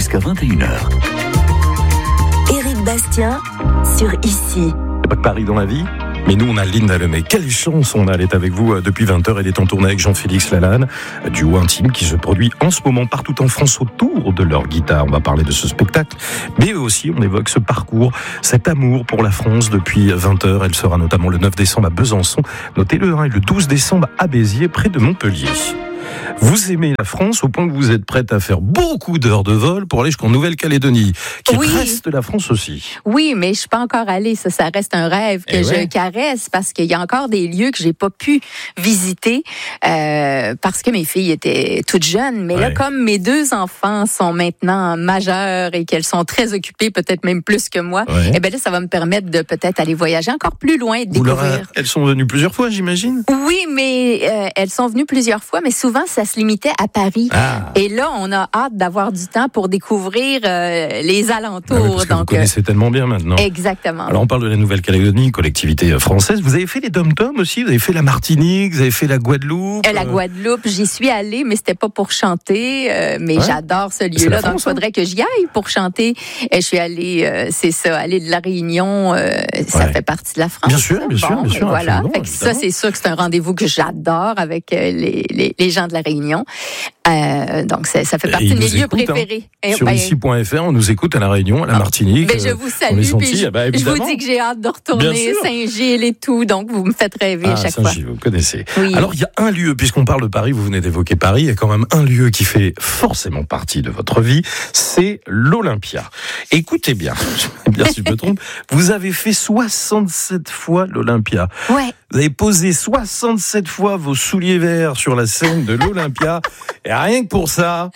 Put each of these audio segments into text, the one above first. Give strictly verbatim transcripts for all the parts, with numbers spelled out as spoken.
jusqu'à vingt et une heures. Éric Bastien sur Ici. Il n'y a pas que Paris dans la vie, mais nous on a Linda Lemay. Quelle chance on a, elle est avec vous depuis vingt heures, elle est en tournée avec Jean-Félix Lalanne, duo intime qui se produit en ce moment partout en France autour de leur guitare. On va parler de ce spectacle, mais aussi on évoque ce parcours, cet amour pour la France depuis vingt heures. Elle sera notamment le neuf décembre à Besançon, notez-le, hein, et le douze décembre à Béziers, près de Montpellier. Vous aimez la France au point que vous êtes prête à faire beaucoup d'heures de vol pour aller jusqu'en Nouvelle-Calédonie, qui oui. reste la France aussi. Oui, mais je suis pas encore allée. Ça, ça reste un rêve que Eh je ouais. caresse parce qu'il y a encore des lieux que j'ai pas pu visiter euh, parce que mes filles étaient toutes jeunes. Mais Ouais. là, comme mes deux enfants sont maintenant majeurs et qu'elles sont très occupées, peut-être même plus que moi, Ouais. eh ben là, ça va me permettre de peut-être aller voyager encore plus loin et de Vous leur découvrir. a- Elles sont venues plusieurs fois, j'imagine. Oui, mais euh, elles sont venues plusieurs fois, mais souvent, ça se limitait à Paris. Ah. Et là, on a hâte d'avoir du temps pour découvrir euh, les alentours. Ah oui, parce que vous donc, euh, connaissez tellement bien maintenant. exactement. Alors on parle de la Nouvelle-Calédonie, collectivité française. Vous avez fait les dom-toms aussi, vous avez fait la Martinique, vous avez fait la Guadeloupe. Euh, La euh, Guadeloupe, j'y suis allée, mais c'était pas pour chanter. euh, mais Ouais. j'adore ce C'est lieu-là, la donc il France, hein. faudrait que j'y aille pour chanter. Et je suis allée, euh, c'est ça, aller de la Réunion, euh, ça Ouais. fait partie de la France. Bien sûr, bien sûr, Bon, bien sûr, Voilà. absolument, Fait que ça, évidemment. c'est sûr que c'est un rendez-vous que j'adore avec euh, les, les, les gens de la Réunion. Euh, donc ça, ça fait Et partie ils de mes nous lieux écoutent, hein. préférés. Et Sur ben, ici point F R, on nous écoute à La Réunion, à la Martinique. ben, je euh, vous on salue, est gentils, puis je, ah bah, je vous évidemment. dis que j'ai hâte de Bien retourner sûr. Saint-Gilles et tout, donc vous me faites rêver Ah, à chaque fois. Saint-Gilles, vous connaissez. Oui. Alors, il y a un lieu, puisqu'on parle de Paris, vous venez d'évoquer Paris, il y a quand même un lieu qui fait forcément partie de votre vie, c'est l'Olympia. Écoutez bien, je sais bien si je me trompe, vous avez fait soixante-sept fois l'Olympia. Ouais. Vous avez posé soixante-sept fois vos souliers verts sur la scène de l'Olympia, et rien que pour ça...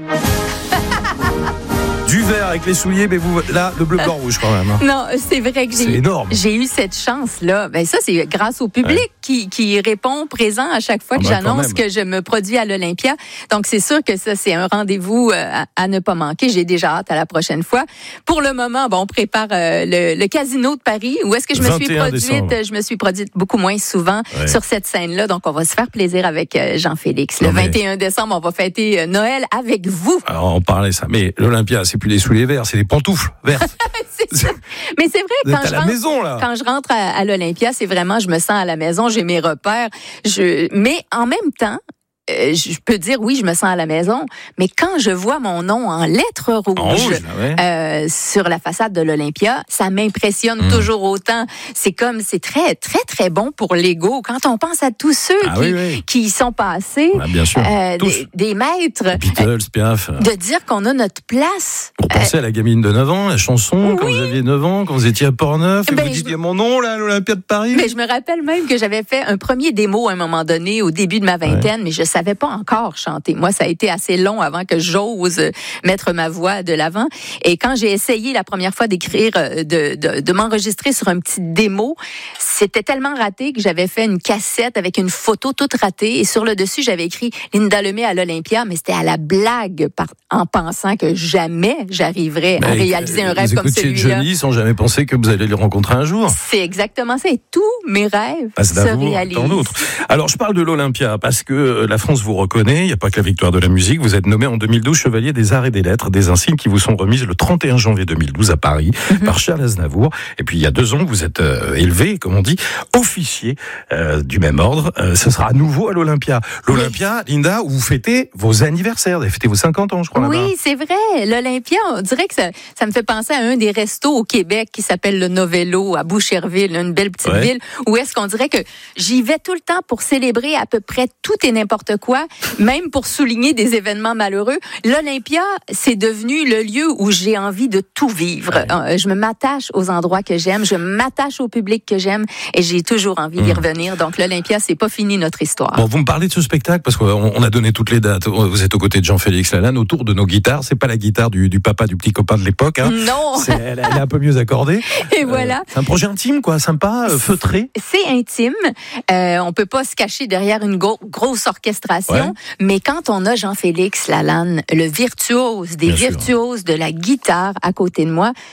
Du vert avec les souliers, mais vous, là, le bleu, blanc, rouge quand même. hein. Non, c'est vrai que C'est j'ai énorme. j'ai eu cette chance-là. Ben ça, c'est grâce au public Ouais. qui, qui répond présent à chaque fois Ah que ben, quand j'annonce même. que je me produis à l'Olympia. Donc, c'est sûr que ça, c'est un rendez-vous euh, à, à ne pas manquer. J'ai déjà hâte à la prochaine fois. Pour le moment, bon, on prépare euh, le, le Casino de Paris. Où est-ce que je me suis vingt et un produite? décembre. Je me suis produite beaucoup moins souvent Ouais. sur cette scène-là. Donc, on va se faire plaisir avec euh, Jean-Félix. Le Non, mais- vingt et un décembre, on va fêter euh, Noël avec vous. Alors, on parlait ça, mais l'Olympia, c'est plus des souliers verts, c'est des pantoufles vertes. C'est ça. Mais c'est vrai, Vous quand êtes à je la rentre, maison, là. quand je rentre à, à l'Olympia, c'est vraiment, je me sens à la maison, j'ai mes repères. Je, mais en même temps, euh, je peux dire oui, je me sens à la maison, mais quand je vois mon nom en lettres rouges En rouge, là, ouais. euh, sur la façade de l'Olympia, ça m'impressionne Mmh. toujours autant. C'est comme, c'est très, très, très bon pour l'ego. Quand on pense à tous ceux Ah qui, oui, oui. qui y sont passés, Ah, bien sûr. euh, Tous. des, des maîtres, Beatles, Piaf. de dire qu'on a notre place. Pour penser à la gamine de neuf ans, la chanson, quand vous aviez neuf ans, quand vous étiez à Port-Neuf, et Ben, vous je dites, me- il y a mon nom, là, à l'Olympia de Paris. Mais je me rappelle même que j'avais fait un premier démo à un moment donné, au début de ma vingtaine, mais je savais pas encore chanter. Moi, ça a été assez long avant que j'ose mettre ma voix de l'avant. Et quand j'ai essayé la première fois d'écrire, euh, de, de, de m'enregistrer sur un petit démo, c'était tellement raté que j'avais fait une cassette avec une photo toute ratée. Et sur le dessus, j'avais écrit Linda Lemay à l'Olympia, mais c'était à la blague, par, en pensant que jamais j'arriverais à Ben, réaliser un vous rêve comme écoutiez celui-là. Johnny sans jamais penser que vous allez le rencontrer un jour. C'est exactement ça. Et tous mes rêves Passe se d'amour, réalisent. tant d'autres. Alors, je parle de l'Olympia parce que la France vous reconnaît. Il n'y a pas que la victoire de la musique. Vous êtes nommé en deux mille douze chevalier des arts et des lettres, des insignes qui vous sont remises le trente et un janvier deux mille douze à Paris Mhm. par Charles Aznavour. Et puis, il y a deux ans, vous êtes euh, élevé, comme on dit, officier euh, du même ordre. Euh, ce sera à nouveau à l'Olympia. L'Olympia, Linda, où vous fêtez vos anniversaires. Vous avez fêté vos cinquante ans, je crois, là-bas. Oui, c'est vrai. L'Olympia, on dirait que ça, ça me fait penser à un des restos au Québec qui s'appelle le Novello à Boucherville, une belle petite Ouais. ville, où est-ce qu'on dirait que j'y vais tout le temps pour célébrer à peu près tout et n'importe quoi, même pour souligner des événements malheureux. L'Olympia, c'est devenu le lieu où j'ai envie de tout vivre. Ouais. Je me m'attache aux endroits que j'aime, je m'attache au public que j'aime et j'ai toujours envie d'y Mmh. revenir. Donc l'Olympia, c'est pas fini notre histoire. Bon, vous me parlez de ce spectacle parce qu'on on a donné toutes les dates. Vous êtes aux côtés de Jean-Félix Lalanne autour de nos guitares. C'est pas la guitare du, du papa du petit copain de l'époque. Hein. Non. C'est, elle, elle est un peu mieux accordée. Et voilà. Euh, c'est un projet intime, quoi, sympa, euh, feutré. C'est intime. Euh, on peut pas se cacher derrière une go- grosse orchestration. Ouais. Mais quand on a Jean-Félix Lalanne, le virtuose des Bien sûr. virtuoses de la guitare à côté de moi,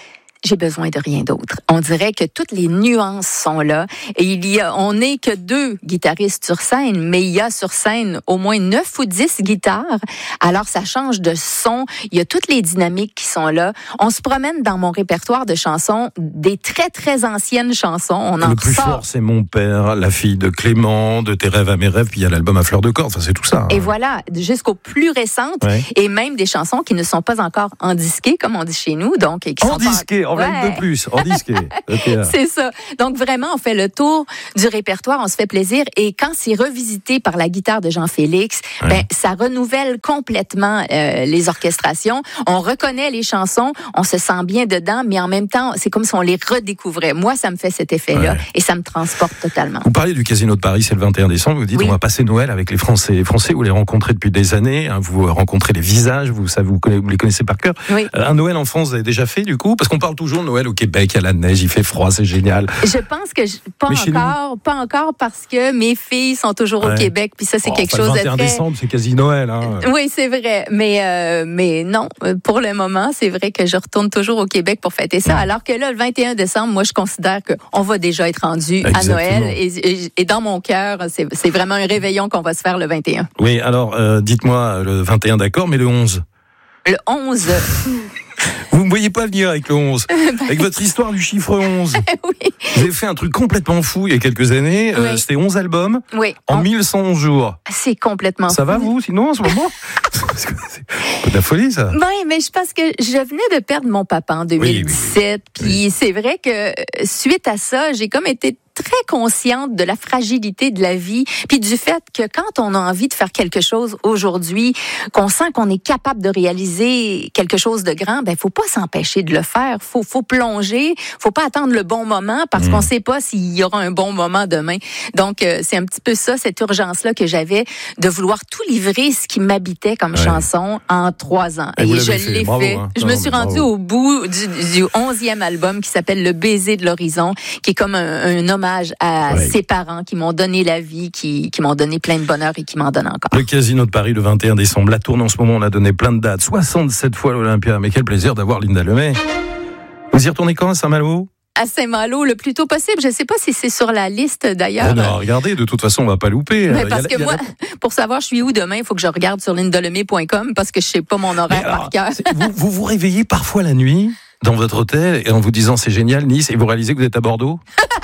j'ai besoin de rien d'autre. On dirait que toutes les nuances sont là. Et il y a, on n'est que deux guitaristes sur scène, mais il y a sur scène au moins neuf ou dix guitares. Alors, ça change de son. Il y a toutes les dynamiques qui sont là. On se promène dans mon répertoire de chansons, des très, très anciennes chansons. On en Le plus ressort. fort, c'est Mon père, La fille de Clément, De tes rêves à mes rêves, puis il y a l'album à fleur de corde. Enfin, c'est tout ça. Hein. Et voilà, jusqu'aux plus récentes, ouais. Et même des chansons qui ne sont pas encore endisquées, comme on dit chez nous. Donc, et qui en disqué, en ouais. de plus, en disqué. Okay. C'est ça. Donc vraiment, on fait le tour du répertoire, on se fait plaisir. Et quand c'est revisité par la guitare de Jean-Félix, ouais. ben ça renouvelle complètement euh, les orchestrations. On reconnaît les chansons, on se sent bien dedans, mais en même temps, c'est comme si on les redécouvrait. Moi, ça me fait cet effet-là ouais. et ça me transporte totalement. Vous parlez du Casino de Paris, c'est le vingt et un décembre. Vous dites, oui. on va passer Noël avec les Français. Les Français, vous les rencontrez depuis des années. Hein, vous rencontrez les visages, vous savez, vous, vous les connaissez par cœur. Oui. Euh, un Noël en France, vous avez déjà fait du coup, parce qu'on parle toujours de Noël au Québec, il y a la neige, il fait froid, c'est génial. Je pense que je, pas Mais encore, pas encore parce que mes filles sont toujours ouais. au Québec, puis ça c'est oh, quelque chose de très. Le vingt et un décembre, c'est quasi Noël. Hein. Oui, c'est vrai, mais euh, mais non, pour le moment, c'est vrai que je retourne toujours au Québec pour fêter ça. Ouais. Alors que là, le vingt et un décembre, moi, je considère que on va déjà être rendu Exactement. à Noël, et, et, et dans mon cœur, c'est, c'est vraiment un réveillon qu'on va se faire le vingt et un. Oui, alors euh, dites-moi le vingt et un, d'accord, mais le onze. Le onze. Vous ne me voyez pas venir avec le onze. Avec votre histoire du chiffre onze. Oui. Vous avez fait un truc complètement fou il y a quelques années. Oui. Euh, c'était onze albums oui. en On... mille cent onze jours. C'est complètement Ça fou. va, vous, sinon, en ce moment? C'est un peu de la folie, ça. Oui, mais je pense que je venais de perdre mon papa en deux mille dix-sept. Oui, oui, oui. Puis oui. c'est vrai que suite à ça, j'ai comme été très consciente de la fragilité de la vie, puis du fait que quand on a envie de faire quelque chose aujourd'hui, qu'on sent qu'on est capable de réaliser quelque chose de grand, ben faut pas s'empêcher de le faire. Faut faut plonger, faut pas attendre le bon moment parce mmh. qu'on sait pas s'il y aura un bon moment demain. Donc euh, c'est un petit peu ça, cette urgence-là que j'avais de vouloir tout livrer ce qui m'habitait comme ouais. chanson en trois ans. Et, Et je fait. l'ai Bravo, fait. Hein. Je non, me suis rendue bravo. au bout du, du onzième album qui s'appelle Le baiser de l'horizon, qui est comme un, un hommage à ouais. ses parents qui m'ont donné la vie, qui, qui m'ont donné plein de bonheur et qui m'en donnent encore. Le Casino de Paris le vingt et un décembre. La tourne en ce moment, on a donné plein de dates. soixante-sept fois l'Olympia. Mais quel plaisir d'avoir Linda Lemay. Vous y retournez quand à Saint-Malo? À Saint-Malo, le plus tôt possible. Je ne sais pas si c'est sur la liste d'ailleurs. Oh non, regardez, de toute façon, on ne va pas louper. Mais parce a, que moi, la... pour savoir je suis où demain, il faut que je regarde sur linda lemay point com parce que je ne sais pas mon horaire alors, par cœur. Vous, vous vous réveillez parfois la nuit dans votre hôtel et en vous disant c'est génial Nice et vous réalisez que vous êtes à Bordeaux?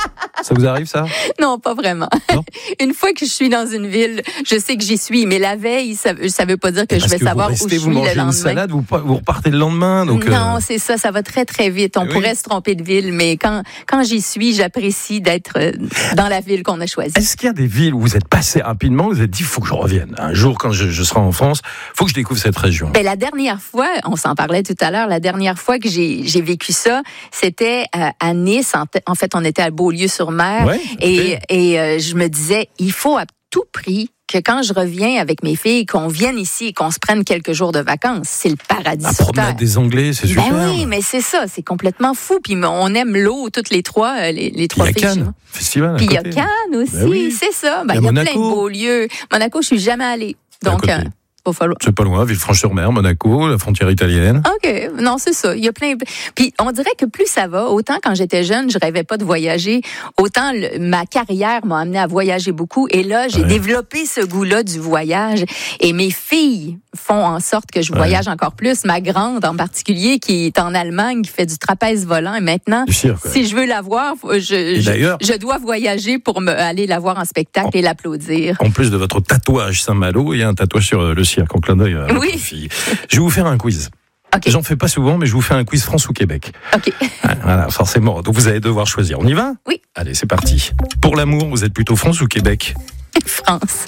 Ça vous arrive, ça? Non, pas vraiment. Non? Une fois que je suis dans une ville, je sais que j'y suis. Mais la veille, ça ne veut pas dire que Parce je vais que savoir restez, où je suis le lendemain. Vous mangez une salade, vous, vous repartez le lendemain. Donc non, euh... c'est ça. Ça va très, très vite. On oui. pourrait se tromper de ville. Mais quand, quand j'y suis, j'apprécie d'être dans la ville qu'on a choisie. Est-ce qu'il y a des villes où vous êtes passé rapidement, vous vous êtes dit, il faut que je revienne. Un jour, quand je, je serai en France, il faut que je découvre cette région. Ben, la dernière fois, on s'en parlait tout à l'heure, la dernière fois que j'ai, j'ai vécu ça, c'était à Nice. En, t- en fait, on était à Beaulieu-sur-Mer. Ouais. Et, et euh, je me disais, il faut à tout prix que quand je reviens avec mes filles, qu'on vienne ici et qu'on se prenne quelques jours de vacances. C'est le paradis La sur promenade terre. Des Anglais, c'est super. Ben oui, mais c'est ça, c'est complètement fou. Puis on aime l'eau, toutes les trois, les, les trois filles. Il y a Cannes, festival. Puis il y a Cannes aussi, ben oui. c'est ça. Ben, il y a, y a plein de beaux lieux. Monaco, je suis jamais allée. Donc, Falloir... C'est pas loin, Villefranche-sur-Mer, Monaco, la frontière italienne. OK, non, c'est ça. Il y a plein. Puis on dirait que plus ça va, autant quand j'étais jeune, je rêvais pas de voyager, autant le... ma carrière m'a amené à voyager beaucoup. Et là, j'ai ouais. développé ce goût-là du voyage. Et mes filles font en sorte que je voyage ouais. encore plus. Ma grande, en particulier, qui est en Allemagne, qui fait du trapèze volant. Et maintenant, cirque, ouais. si je veux la voir, je, je, je dois voyager pour me, aller la voir en spectacle en, et l'applaudir. En plus de votre tatouage Saint-Malo, il y a un tatouage sur le cirque en clin d'œil à oui. votre fille. Je vais vous faire un quiz. Okay. J'en fais pas souvent, mais je vous fais un quiz France ou Québec. Ok. Voilà, forcément. Donc vous allez devoir choisir. On y va ? Oui. Allez, c'est parti. Pour l'amour, vous êtes plutôt France ou Québec ? France.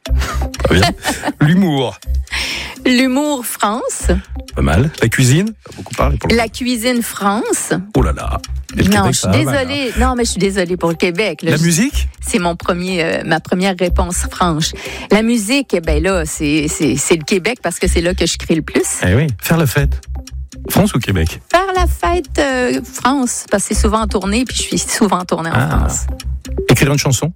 Très bien. L'humour. L'humour, France. Pas mal. La cuisine ? Pas beaucoup parlé pour le La cuisine, France. Oh là là. Non, Québec, je suis désolée. Non, mais je suis désolée pour le Québec. Là, la je... musique? C'est mon premier, euh, ma première réponse franche. La musique, ben là, c'est, c'est, c'est le Québec parce que c'est là que je crie le plus. Eh oui. Faire la fête. France ou Québec? Faire la fête, euh, France, parce que c'est souvent en tournée, puis je suis souvent en tournée en ah. France. Écrire une chanson?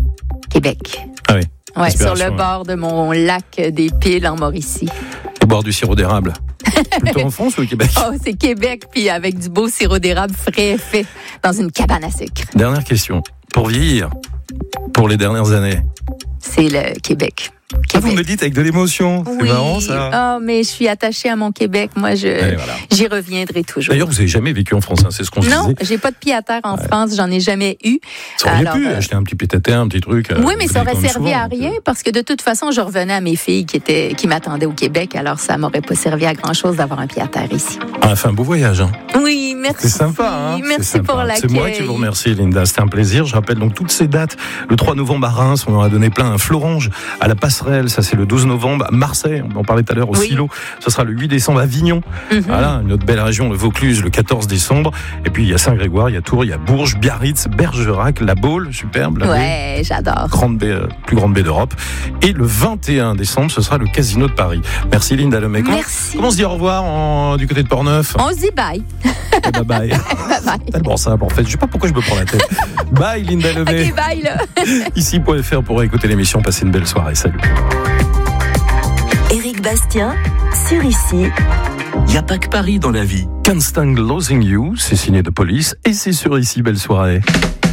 Québec. Ah oui. Ouais, sur le bord de mon lac des Piles en Mauricie. Au bord du sirop d'érable. Plutôt en France ou au Québec? Oh, c'est Québec, puis avec du beau sirop d'érable frais fait dans une cabane à sucre. Dernière question. Pour vieillir, pour les dernières années. C'est le Québec. Ah, vous me le dites avec de l'émotion. C'est oui. marrant, ça. Oh, mais je suis attachée à mon Québec. Moi, je, voilà. j'y reviendrai toujours. D'ailleurs, vous n'avez jamais vécu en France, hein, c'est ce qu'on se disait. Non, j'ai pas de pied à terre en ouais. France, j'en ai jamais eu. Ça aurait Alors, pu euh... acheter un petit pied à terre, un petit truc. Oui, mais ça aurait servi souvent, à rien donc... parce que de toute façon, je revenais à mes filles qui étaient, qui m'attendaient au Québec, alors ça m'aurait pas servi à grand chose d'avoir un pied à terre ici. Ah, enfin, un beau voyage, hein. Oui, merci. C'est sympa, hein. Merci c'est sympa. pour l'accueil. C'est moi qui vous remercie, Linda. C'était un plaisir. Je rappelle donc toutes ces dates. Le trois novembre à Reims, on en a donné plein. À Florange, à la Passerelle, ça c'est le douze novembre. À Marseille, on en parlait tout à l'heure, au oui. Silo. Ce sera le huit décembre à Avignon. Mm-hmm. Voilà, une autre belle région, le Vaucluse, le quatorze décembre. Et puis il y a Saint-Grégoire, il y a Tours, il y a Bourges, Biarritz, Bergerac, La Baule, superbe. La ouais, baie, j'adore. Grande baie, euh, plus grande baie d'Europe. Et le vingt et un décembre, ce sera le Casino de Paris. Merci Linda Lemay. Comment, Merci. Comment on se dit au revoir en, du côté de Portneuf? On se dit bye. Et bye bye. Bye bye. Tellement simple en fait. Je sais pas pourquoi je me prends la tête. Bye Linda Lemay. Ok, bye là. Ici.fr pour écouter l'émission. Passez une belle soirée. Salut. Éric Bastien, sur Ici. Il n'y a pas que Paris dans la vie. Can't Stand Losing You, c'est signé de Police et c'est sur Ici. Belle soirée.